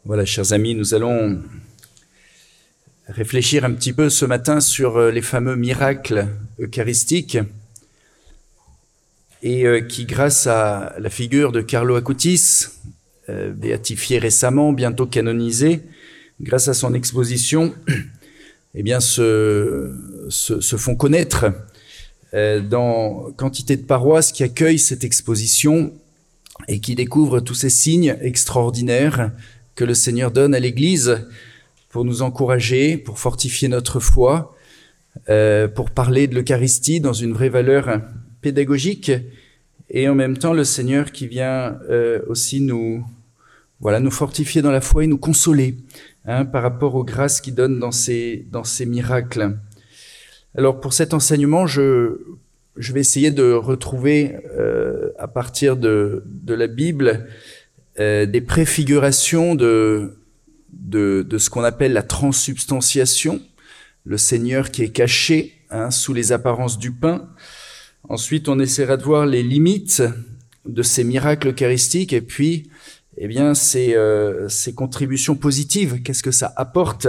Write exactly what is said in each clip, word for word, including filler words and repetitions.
Voilà, chers amis, nous allons réfléchir un petit peu ce matin sur les fameux miracles eucharistiques et qui, grâce à la figure de Carlo Acutis, béatifié récemment, bientôt canonisé, grâce à son exposition, eh bien, se, se, se font connaître dans quantité de paroisses qui accueillent cette exposition et qui découvrent tous ces signes extraordinaires que le Seigneur donne à l'Église pour nous encourager, pour fortifier notre foi, euh, pour parler de l'Eucharistie dans une vraie valeur pédagogique, et en même temps le Seigneur qui vient euh, aussi nous, voilà, nous fortifier dans la foi et nous consoler hein, par rapport aux grâces qu'il donne dans ces, dans ces miracles. Alors pour cet enseignement, je, je vais essayer de retrouver euh, à partir de, de la Bible Euh, des préfigurations de, de, de ce qu'on appelle la transsubstantiation, le Seigneur qui est caché hein, sous les apparences du pain. Ensuite, on essaiera de voir les limites de ces miracles eucharistiques et puis eh bien, ces, euh, ces contributions positives, qu'est-ce que ça apporte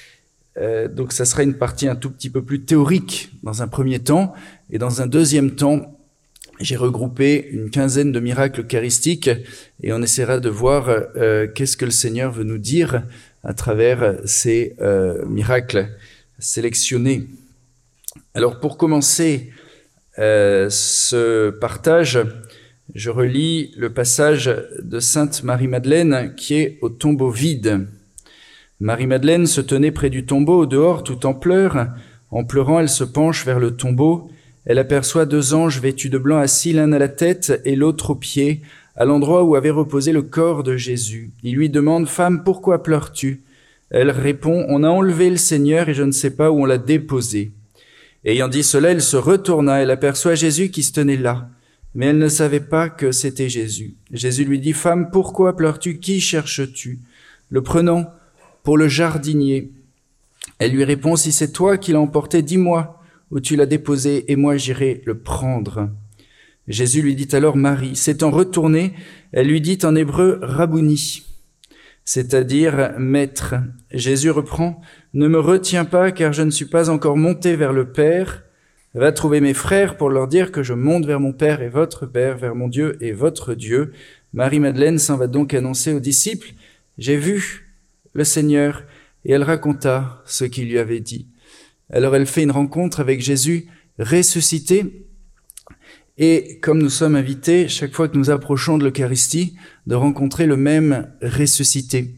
euh, donc ça sera une partie un tout petit peu plus théorique dans un premier temps, et dans un deuxième temps, j'ai regroupé une quinzaine de miracles eucharistiques et on essaiera de voir euh, qu'est-ce que le Seigneur veut nous dire à travers ces euh, miracles sélectionnés. Alors pour commencer euh, ce partage, je relis le passage de Sainte Marie-Madeleine qui est au tombeau vide. Marie-Madeleine se tenait près du tombeau au dehors tout en pleurs. En pleurant, elle se penche vers le tombeau. Elle aperçoit deux anges vêtus de blanc assis l'un à la tête et l'autre aux pieds, à l'endroit où avait reposé le corps de Jésus. Il lui demande « Femme, pourquoi pleures-tu » Elle répond « On a enlevé le Seigneur et je ne sais pas où on l'a déposé. » Ayant dit cela, elle se retourna. Elle aperçoit Jésus qui se tenait là, mais elle ne savait pas que c'était Jésus. Jésus lui dit « Femme, pourquoi pleures-tu ? Qui cherches-tu » Le prenant pour le jardinier, elle lui répond « Si c'est toi qui l'as emporté, dis-moi où tu l'as déposé, et moi j'irai le prendre. » Jésus lui dit alors Marie. S'étant retournée, elle lui dit en hébreu Rabouni, c'est-à-dire maître. Jésus reprend, ne me retiens pas, car je ne suis pas encore monté vers le Père. Va trouver mes frères pour leur dire que je monte vers mon Père et votre Père, vers mon Dieu et votre Dieu. Marie-Madeleine s'en va donc annoncer aux disciples, j'ai vu le Seigneur, et elle raconta ce qu'il lui avait dit. Alors elle fait une rencontre avec Jésus ressuscité, et comme nous sommes invités, chaque fois que nous approchons de l'Eucharistie, de rencontrer le même ressuscité.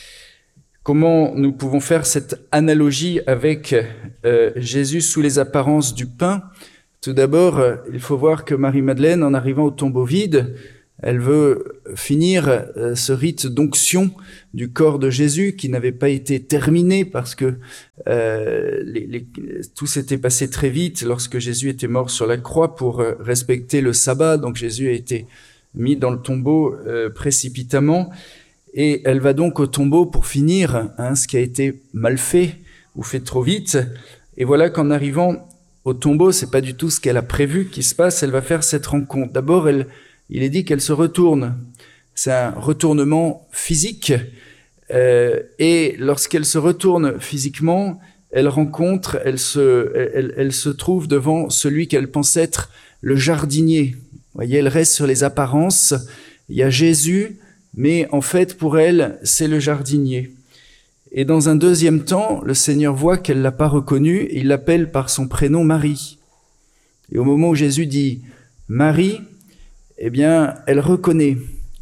Comment nous pouvons faire cette analogie avec euh, Jésus sous les apparences du pain ? Tout d'abord, il faut voir que Marie-Madeleine, en arrivant au tombeau vide, elle veut finir euh, ce rite d'onction du corps de Jésus qui n'avait pas été terminé parce que euh, les, les, tout s'était passé très vite lorsque Jésus était mort sur la croix pour euh, respecter le sabbat. Donc Jésus a été mis dans le tombeau euh, précipitamment et elle va donc au tombeau pour finir hein, ce qui a été mal fait ou fait trop vite. Et voilà qu'en arrivant au tombeau, c'est pas du tout ce qu'elle a prévu qui se passe. Elle va faire cette rencontre. D'abord, elle Il est dit qu'elle se retourne. C'est un retournement physique. Euh, et lorsqu'elle se retourne physiquement, elle rencontre, elle se, elle, elle se trouve devant celui qu'elle pense être le jardinier. Vous voyez, elle reste sur les apparences. Il y a Jésus, mais en fait, pour elle, c'est le jardinier. Et dans un deuxième temps, le Seigneur voit qu'elle l'a pas reconnu et il l'appelle par son prénom Marie. Et au moment où Jésus dit « Marie », eh bien, elle reconnaît,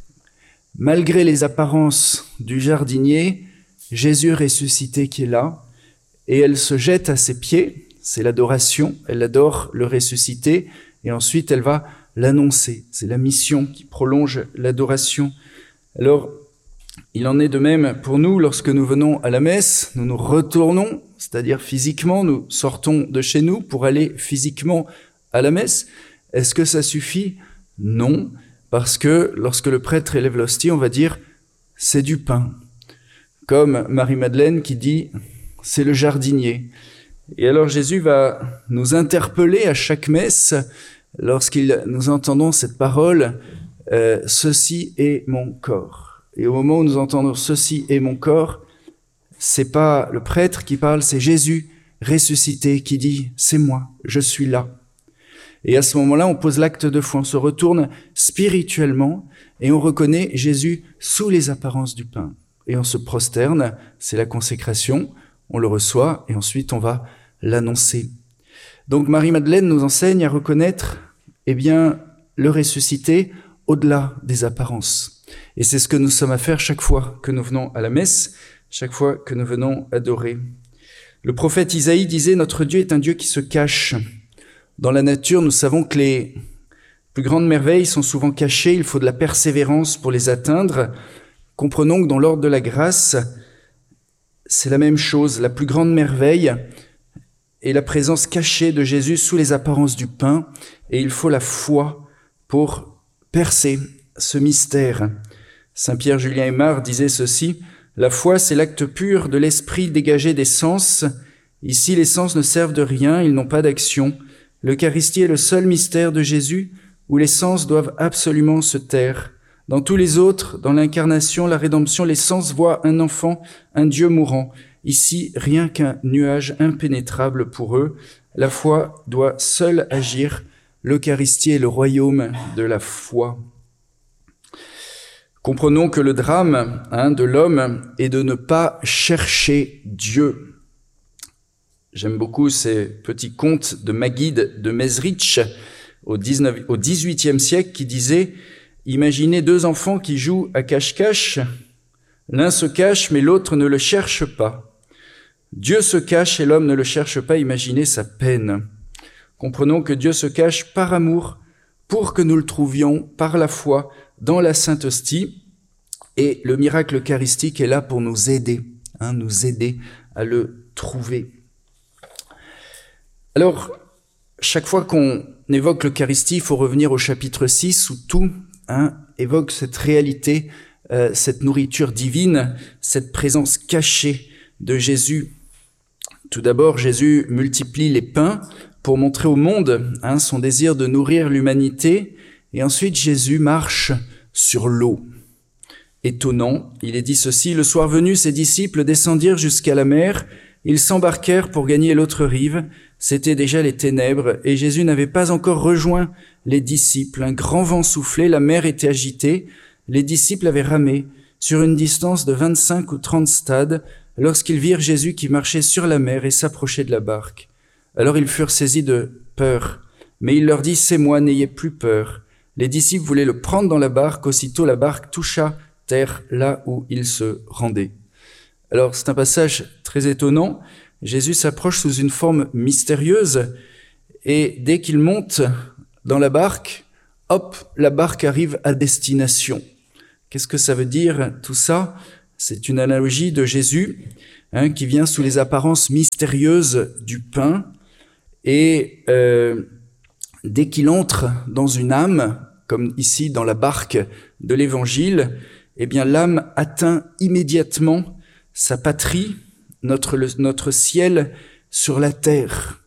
malgré les apparences du jardinier, Jésus ressuscité qui est là, et elle se jette à ses pieds, c'est l'adoration, elle adore le ressuscité, et ensuite elle va l'annoncer, c'est la mission qui prolonge l'adoration. Alors, il en est de même pour nous, lorsque nous venons à la messe, nous nous retournons, c'est-à-dire physiquement, nous sortons de chez nous pour aller physiquement à la messe. Est-ce que ça suffit ? Non, parce que lorsque le prêtre élève l'hostie, on va dire « c'est du pain ». Comme Marie-Madeleine qui dit « c'est le jardinier ». Et alors Jésus va nous interpeller à chaque messe lorsqu'il nous entendons cette parole euh, « ceci est mon corps ». Et au moment où nous entendons « ceci est mon corps », c'est pas le prêtre qui parle, c'est Jésus ressuscité qui dit « c'est moi, je suis là ». Et à ce moment-là, on pose l'acte de foi, on se retourne spirituellement et on reconnaît Jésus sous les apparences du pain. Et on se prosterne, c'est la consécration, on le reçoit et ensuite on va l'annoncer. Donc Marie-Madeleine nous enseigne à reconnaître eh bien, le ressuscité au-delà des apparences. Et c'est ce que nous sommes à faire chaque fois que nous venons à la messe, chaque fois que nous venons adorer. Le prophète Isaïe disait « Notre Dieu est un Dieu qui se cache ». Dans la nature, nous savons que les plus grandes merveilles sont souvent cachées, il faut de la persévérance pour les atteindre. Comprenons que dans l'ordre de la grâce, c'est la même chose. La plus grande merveille est la présence cachée de Jésus sous les apparences du pain, et il faut la foi pour percer ce mystère. Saint Pierre Julien Aymar disait ceci, « La foi, c'est l'acte pur de l'esprit dégagé des sens. Ici, les sens ne servent de rien, ils n'ont pas d'action. L'Eucharistie est le seul mystère de Jésus où les sens doivent absolument se taire. Dans tous les autres, dans l'incarnation, la rédemption, les sens voient un enfant, un Dieu mourant. Ici, rien qu'un nuage impénétrable pour eux. La foi doit seule agir. L'Eucharistie est le royaume de la foi. » Comprenons que le drame hein, de l'homme est de ne pas chercher Dieu. J'aime beaucoup ces petits contes de Maguide de Mezrich au dix-huitième siècle qui disait « Imaginez deux enfants qui jouent à cache-cache. L'un se cache, mais l'autre ne le cherche pas. Dieu se cache et l'homme ne le cherche pas. Imaginez sa peine. » Comprenons que Dieu se cache par amour pour que nous le trouvions par la foi dans la Sainte Hostie. Et le miracle eucharistique est là pour nous aider, hein, nous aider à le trouver. Alors, chaque fois qu'on évoque l'Eucharistie, il faut revenir au chapitre six où tout hein, évoque cette réalité, euh, cette nourriture divine, cette présence cachée de Jésus. Tout d'abord, Jésus multiplie les pains pour montrer au monde hein, son désir de nourrir l'humanité. Et ensuite, Jésus marche sur l'eau. Étonnant, il est dit ceci, « Le soir venu, ses disciples descendirent jusqu'à la mer. Ils s'embarquèrent pour gagner l'autre rive. C'étaient déjà les ténèbres, et Jésus n'avait pas encore rejoint les disciples. Un grand vent soufflait, la mer était agitée. Les disciples avaient ramé sur une distance de vingt-cinq ou trente stades lorsqu'ils virent Jésus qui marchait sur la mer et s'approchait de la barque. Alors ils furent saisis de peur. Mais il leur dit, « C'est moi, n'ayez plus peur. » Les disciples voulaient le prendre dans la barque. Aussitôt, la barque toucha terre là où il se rendait. Alors, c'est un passage très étonnant. Jésus s'approche sous une forme mystérieuse et dès qu'il monte dans la barque, hop, la barque arrive à destination. Qu'est-ce que ça veut dire tout ça? C'est une analogie de Jésus hein, qui vient sous les apparences mystérieuses du pain et euh, dès qu'il entre dans une âme, comme ici dans la barque de l'Évangile, eh bien l'âme atteint immédiatement sa patrie, notre, le, notre ciel sur la terre.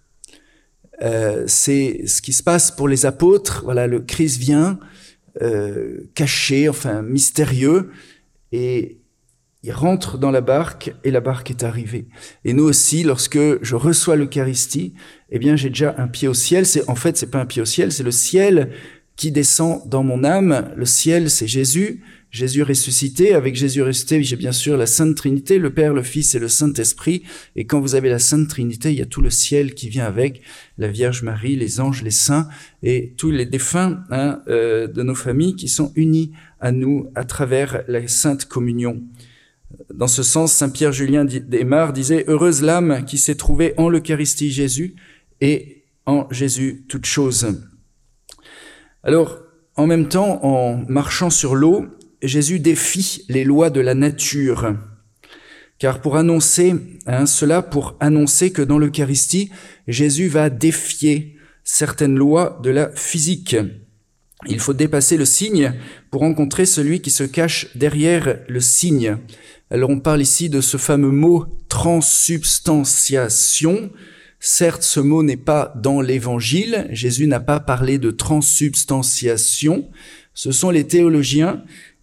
Euh, c'est ce qui se passe pour les apôtres. Voilà, le Christ vient euh, caché, enfin mystérieux, et il rentre dans la barque et la barque est arrivée. Et nous aussi, lorsque je reçois l'Eucharistie, eh bien j'ai déjà un pied au ciel. C'est en fait c'est pas un pied au ciel, c'est le ciel qui descend dans mon âme. Le ciel, c'est Jésus. Jésus ressuscité, avec Jésus ressuscité, j'ai bien sûr la Sainte Trinité, le Père, le Fils et le Saint-Esprit. Et quand vous avez la Sainte Trinité, il y a tout le ciel qui vient avec, la Vierge Marie, les anges, les saints et tous les défunts hein, euh, de nos familles qui sont unis à nous à travers la Sainte Communion. Dans ce sens, Saint Pierre Julien Aymar disait « Heureuse l'âme qui s'est trouvée en l'Eucharistie Jésus et en Jésus toute chose ». Alors, en même temps, en marchant sur l'eau, Jésus défie les lois de la nature, car pour annoncer hein, cela, pour annoncer que dans l'Eucharistie, Jésus va défier certaines lois de la physique. Il faut dépasser le signe pour rencontrer celui qui se cache derrière le signe. Alors on parle ici de ce fameux mot transsubstantiation. Certes, ce mot n'est pas dans l'Évangile, Jésus n'a pas parlé de transsubstantiation. Ce sont les théologiens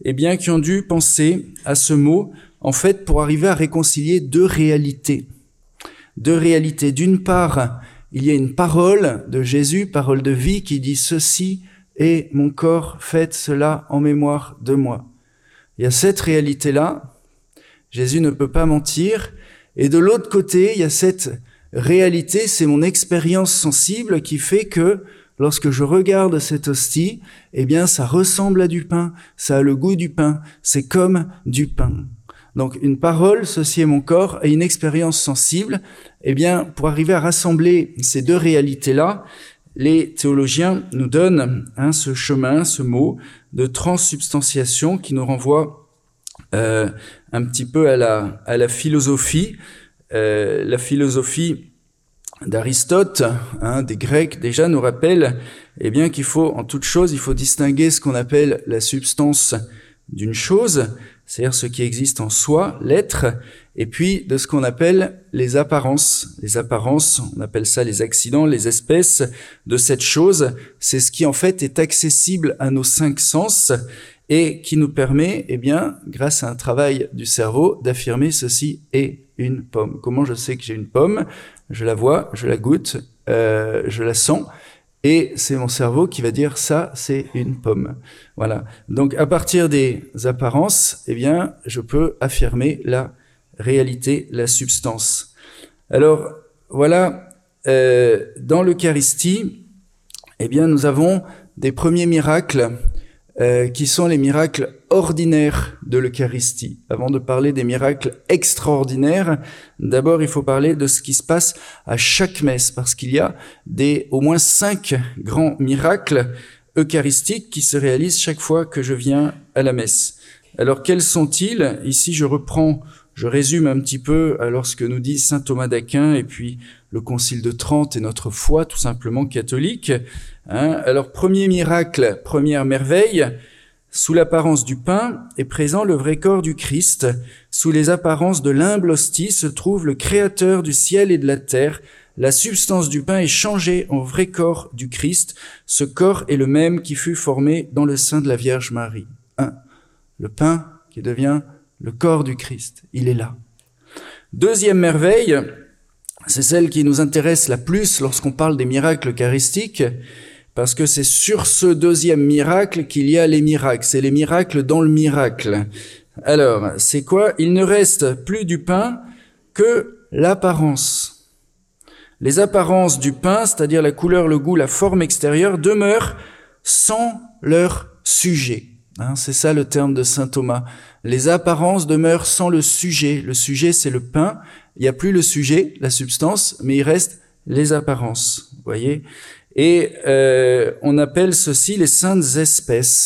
eh bien, qui ont dû penser à ce mot, en fait, pour arriver à réconcilier deux réalités. Deux réalités. D'une part, il y a une parole de Jésus, parole de vie, qui dit « Ceci est mon corps, faites cela en mémoire de moi ». Il y a cette réalité-là, Jésus ne peut pas mentir, et de l'autre côté, il y a cette réalité, c'est mon expérience sensible qui fait que lorsque je regarde cette hostie, eh bien, ça ressemble à du pain, ça a le goût du pain, c'est comme du pain. Donc, une parole, ceci est mon corps, et une expérience sensible, eh bien, pour arriver à rassembler ces deux réalités-là, les théologiens nous donnent hein, ce chemin, ce mot de transsubstantiation qui nous renvoie euh, un petit peu à la, à la philosophie, euh, la philosophie d'Aristote, hein, des Grecs, déjà nous rappelle eh bien, qu'il faut, en toute chose, il faut distinguer ce qu'on appelle la substance d'une chose, c'est-à-dire ce qui existe en soi, l'être, et puis de ce qu'on appelle les apparences. Les apparences, on appelle ça les accidents, les espèces de cette chose. C'est ce qui en fait est accessible à nos cinq sens et qui nous permet, eh bien, grâce à un travail du cerveau, d'affirmer ceci est une pomme. Comment je sais que j'ai une pomme? Je la vois, je la goûte, euh, je la sens. Et c'est mon cerveau qui va dire ça, c'est une pomme. Voilà. Donc, à partir des apparences, eh bien, je peux affirmer la réalité, la substance. Alors, voilà, euh, dans l'Eucharistie, eh bien, nous avons des premiers miracles euh, qui sont les miracles ordinaires de l'Eucharistie. Avant de parler des miracles extraordinaires, d'abord il faut parler de ce qui se passe à chaque messe, parce qu'il y a des au moins cinq grands miracles eucharistiques qui se réalisent chaque fois que je viens à la messe. Alors quels sont-ils? Ici je reprends, je résume un petit peu alors ce que nous dit saint Thomas d'Aquin et puis le Concile de Trente et notre foi tout simplement catholique. Hein, alors premier miracle, première merveille, sous l'apparence du pain est présent le vrai corps du Christ. Sous les apparences de l'humble hostie se trouve le Créateur du ciel et de la terre. La substance du pain est changée en vrai corps du Christ. Ce corps est le même qui fut formé dans le sein de la Vierge Marie. Un, le pain qui devient le corps du Christ. Il est là. Deuxième merveille, c'est celle qui nous intéresse la plus lorsqu'on parle des miracles eucharistiques, parce que c'est sur ce deuxième miracle qu'il y a les miracles. C'est les miracles dans le miracle. Alors, c'est quoi? Il ne reste plus du pain que l'apparence. Les apparences du pain, c'est-à-dire la couleur, le goût, la forme extérieure, demeurent sans leur sujet. Hein, c'est ça le terme de saint Thomas. Les apparences demeurent sans le sujet. Le sujet, c'est le pain. Il n'y a plus le sujet, la substance, mais il reste les apparences. Vous voyez? Et euh, on appelle ceci les saintes espèces,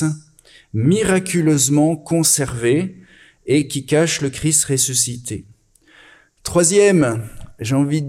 miraculeusement conservées et qui cachent le Christ ressuscité. Troisième, j'ai envie de